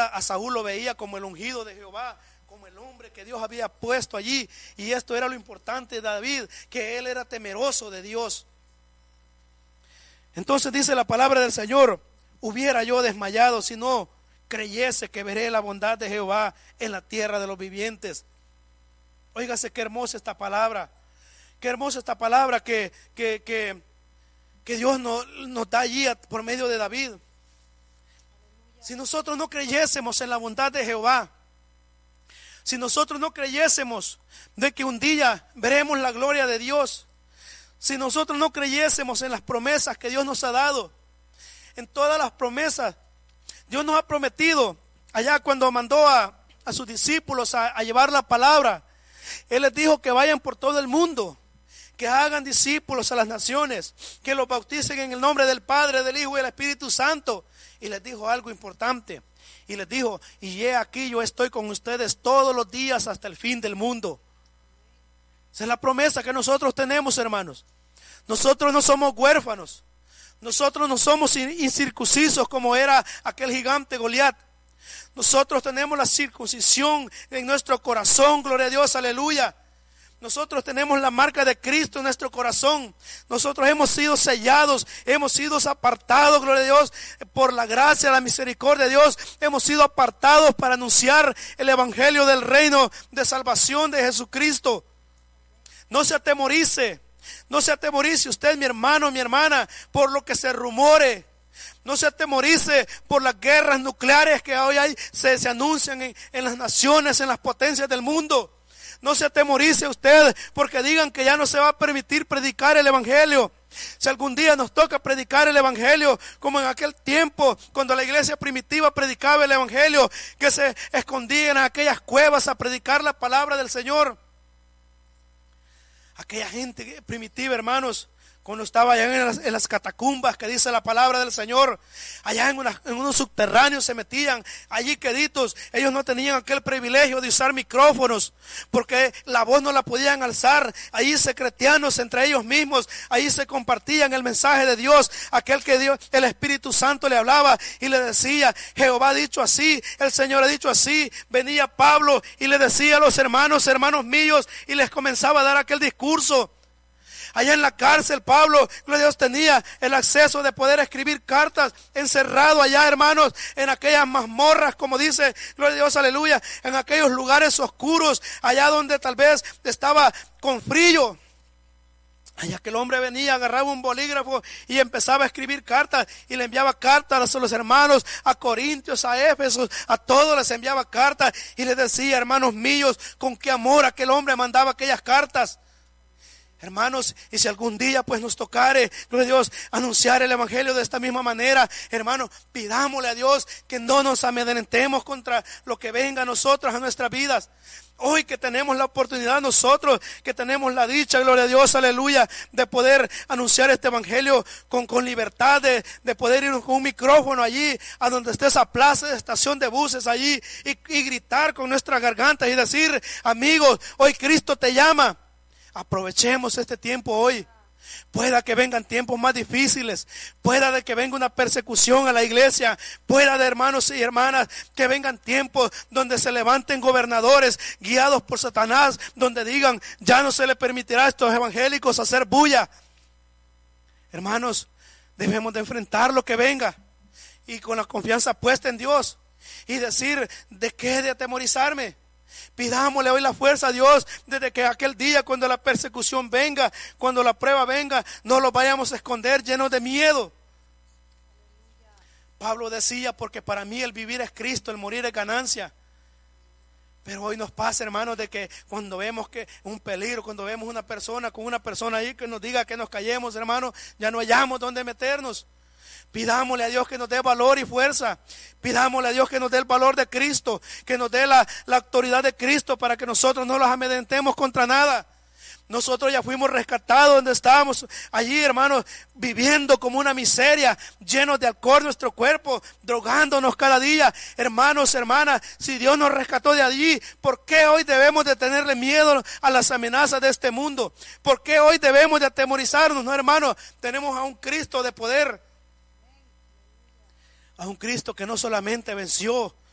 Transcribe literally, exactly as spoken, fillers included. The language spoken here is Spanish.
a, a Saúl lo veía como el ungido de Jehová, como el hombre que Dios había puesto allí. Y esto era lo importante de David, que él era temeroso de Dios. Entonces dice la palabra del Señor: hubiera yo desmayado si no creyese que veré la bondad de Jehová en la tierra de los vivientes. Óigase qué hermosa esta palabra, qué hermosa esta palabra que, que, que, que Dios nos, nos da allí por medio de David. Si nosotros no creyésemos en la bondad de Jehová, si nosotros no creyésemos de que un día veremos la gloria de Dios, si nosotros no creyésemos en las promesas que Dios nos ha dado, en todas las promesas, Dios nos ha prometido, allá cuando mandó a, a sus discípulos a, a llevar la palabra, Él les dijo que vayan por todo el mundo, que hagan discípulos a las naciones, que los bauticen en el nombre del Padre, del Hijo y del Espíritu Santo. Y les dijo algo importante, y les dijo: y he aquí yo estoy con ustedes todos los días hasta el fin del mundo. Esa es la promesa que nosotros tenemos, hermanos. Nosotros no somos huérfanos, nosotros no somos incircuncisos como era aquel gigante Goliat. Nosotros tenemos la circuncisión en nuestro corazón, gloria a Dios, aleluya. Nosotros tenemos la marca de Cristo en nuestro corazón. Nosotros hemos sido sellados, hemos sido apartados, gloria a Dios, por la gracia, la misericordia de Dios. Hemos sido apartados para anunciar el evangelio del reino de salvación de Jesucristo. No se atemorice, no se atemorice usted, mi hermano, mi hermana, por lo que se rumore. No se atemorice por las guerras nucleares que hoy hay, se, se anuncian en, en las naciones, en las potencias del mundo. No se atemorice usted porque digan que ya no se va a permitir predicar el evangelio. Si algún día nos toca predicar el evangelio, como en aquel tiempo cuando la iglesia primitiva predicaba el evangelio, que se escondían en aquellas cuevas a predicar la palabra del Señor. Aquella gente primitiva, hermanos, cuando estaba allá en las, en las catacumbas, que dice la palabra del Señor, allá en, una, en unos subterráneos se metían, allí queditos. Ellos no tenían aquel privilegio de usar micrófonos, porque la voz no la podían alzar. Allí secretianos entre ellos mismos, allí se compartían el mensaje de Dios, aquel que Dios, el Espíritu Santo le hablaba y le decía: Jehová ha dicho así, el Señor ha dicho así. Venía Pablo y le decía a los hermanos, hermanos míos, y les comenzaba a dar aquel discurso. Allá en la cárcel, Pablo, gloria a Dios, tenía el acceso de poder escribir cartas, encerrado allá, hermanos, en aquellas mazmorras, como dice, gloria a Dios, aleluya, en aquellos lugares oscuros, allá donde tal vez estaba con frío. Allá que el hombre venía, agarraba un bolígrafo y empezaba a escribir cartas, y le enviaba cartas a los hermanos, a Corintios, a Éfesos, a todos les enviaba cartas, y les decía: hermanos míos, con qué amor aquel hombre mandaba aquellas cartas. Hermanos, y si algún día pues nos tocare, gloria a Dios, anunciar el evangelio de esta misma manera, hermanos, pidámosle a Dios que no nos amedrentemos contra lo que venga a nosotros, a nuestras vidas. Hoy que tenemos la oportunidad nosotros, que tenemos la dicha, gloria a Dios, aleluya, de poder anunciar este evangelio con, con libertad, de, de poder ir con un micrófono allí, a donde esté esa plaza de estación de buses allí, y, y gritar con nuestras gargantas y decir: amigos, hoy Cristo te llama. Aprovechemos este tiempo hoy. Pueda que vengan tiempos más difíciles, pueda de que venga una persecución a la iglesia, pueda de, hermanos y hermanas, que vengan tiempos donde se levanten gobernadores guiados por Satanás, donde digan: ya no se le permitirá a estos evangélicos hacer bulla. Hermanos, debemos de enfrentar lo que venga y con la confianza puesta en Dios, y decir: ¿de qué he de atemorizarme? Pidámosle hoy la fuerza a Dios, desde que aquel día, cuando la persecución venga, cuando la prueba venga, no lo vayamos a esconder llenos de miedo. Pablo decía: porque para mí el vivir es Cristo, el morir es ganancia. Pero hoy nos pasa, hermanos, de que cuando vemos que un peligro, cuando vemos una persona con una persona ahí que nos diga que nos callemos, hermanos, ya no hallamos dónde meternos. Pidámosle a Dios que nos dé valor y fuerza. Pidámosle a Dios que nos dé el valor de Cristo, que nos dé la, la autoridad de Cristo, para que nosotros no los amedrentemos contra nada. Nosotros ya fuimos rescatados donde estábamos allí, hermanos, viviendo como una miseria, llenos de alcohol nuestro cuerpo, drogándonos cada día. Hermanos, hermanas, si Dios nos rescató de allí, ¿por qué hoy debemos de tenerle miedo a las amenazas de este mundo? ¿Por qué hoy debemos de atemorizarnos? No, hermanos, tenemos a un Cristo de poder, a un Cristo que no solamente venció